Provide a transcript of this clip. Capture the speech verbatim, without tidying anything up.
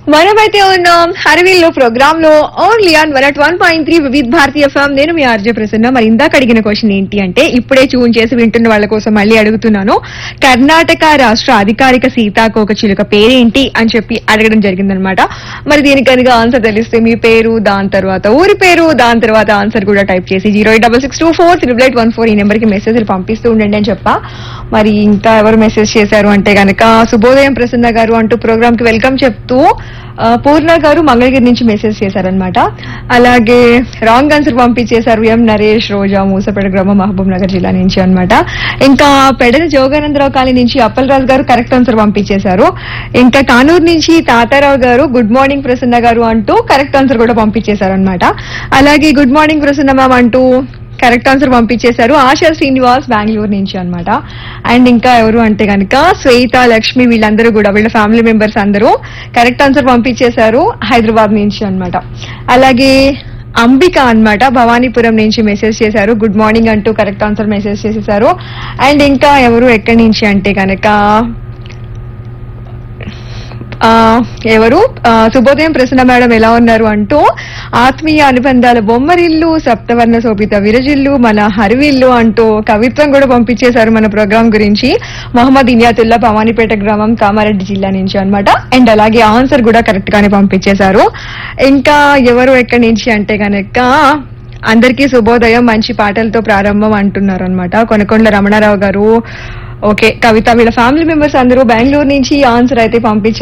మనమైతే ఉన్నాం హరివిల్లో ప్రోగ్రామ్ లో only on one at one point three వివిధ భారతీయ ఎఫ్ఎం. నేను మీ ఆర్జే ప్రసన్న. మరి ఇందాక అడిగిన క్వశ్చన్ ఏంటి అంటే, ఇప్పుడే ట్యూన్ చేసి వింటున్న వాళ్ళ కోసం మళ్ళీ అడుగుతున్నాను. కర్ణాటక రాష్ట్ర అధికారిక సీతాకోక చిలుక పేరేంటి అని చెప్పి అడగడం జరిగిందనమాట. మరి దీనికి కనుక ఆన్సర్ తెలిస్తే మీ పేరు, దాని తర్వాత ఊరి పేరు, దాని తర్వాత ఆన్సర్ కూడా టైప్ చేసి zero eight double six two four triple eight one four ఈ నెంబర్ కి మెసేజ్లు పంపిస్తూ ఉండండి అని చెప్పా. మరి ఇంకా ఎవరు మెసేజ్ చేశారు అంటే గనక శుభోదయం ప్రసన్న గారు అంటూ ప్రోగ్రామ్ కి వెల్కమ్ చెప్తూ పూర్ణ గారు మంగళగిరి నుంచి మెసేజ్ చేశారనమాట. అలాగే రాంగ్ ఆన్సర్ పంపించేశారు ఎం నరేష్ రోజా మూసపేట గ్రామం మహబూబ్ నగర్ జిల్లా నుంచి అనమాట. ఇంకా పెడన జోగానందరావు కాలనీ నుంచి అప్పలరాజు గారు కరెక్ట్ ఆన్సర్ పంపించేశారు. ఇంకా కానూరు నుంచి తాతారావు గారు గుడ్ మార్నింగ్ ప్రసన్న గారు అంటూ కరెక్ట్ ఆన్సర్ కూడా పంపించేశారు అనమాట. అలాగే గుడ్ మార్నింగ్ ప్రసన్న మ్యామ్ అంటూ కరెక్ట్ ఆన్సర్ పంపించేశారు ఆశా శ్రీనివాస్ బెంగళూరు నుంచి అనమాట. అండ్ ఇంకా ఎవరు అంటే కనుక శ్వేత, లక్ష్మి వీళ్ళందరూ కూడా వీళ్ళ ఫ్యామిలీ మెంబర్స్ అందరూ కరెక్ట్ ఆన్సర్ పంపించేశారు హైదరాబాద్ నుంచి అనమాట. అలాగే అంబిక అన్నమాట భవానీపురం నుంచి మెసేజ్ చేశారు గుడ్ మార్నింగ్ అంటూ కరెక్ట్ ఆన్సర్ మెసేజ్ చేసేసారు. అండ్ ఇంకా ఎవరు ఎక్కడి నుంచి అంటే కనుక ఎవరు శుభోదయం ప్రసన్న మేడం ఎలా ఉన్నారు అంటూ ఆత్మీయ అనుబంధాల బొమ్మరిల్లు, సప్తవర్ణ శోభిత విరజిల్లు, మన హరివిల్లు అంటూ కవిత్వం కూడా పంపించేశారు మన ప్రోగ్రామ్ గురించి. మహమ్మద్ ఇనియాతుల్లా భవానీపేట గ్రామం కామారెడ్డి జిల్లా నుంచి అనమాట. అండ్ అలాగే ఆన్సర్ కూడా కరెక్ట్ గానే పంపించేశారు. ఇంకా ఎవరు ఎక్కడి నుంచి అంటే కనుక అందరికీ శుభోదయం మంచి పాటలతో ప్రారంభం అంటున్నారు అనమాట. కొనకొండల రమణారావు గారు, ఓకే కవిత వీళ్ళ ఫ్యామిలీ మెంబర్స్ అందరూ బెంగళూరు నుంచి ఆన్సర్ అయితే పంపించారు.